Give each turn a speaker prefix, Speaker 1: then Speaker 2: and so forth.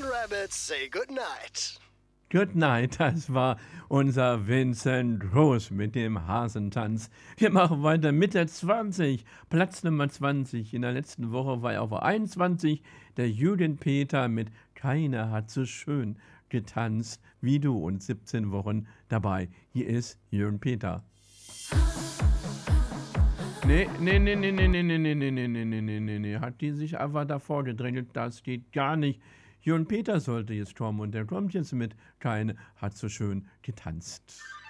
Speaker 1: rabbits say good night.
Speaker 2: Good night, das war unser Vincent Rose mit dem Hasentanz. Wir machen weiter mit der 20, Platz Nummer 20. In der letzten Woche war er auf 21, der Julian Peter mit Keiner hat so schön getanzt wie du und 17 Wochen dabei. Hier ist Julian Peter. Nee, hat die sich einfach davor gedrängelt, das geht gar nicht. Julian Peter sollte jetzt kommen und der kommt jetzt mit Keine hat so schön getanzt.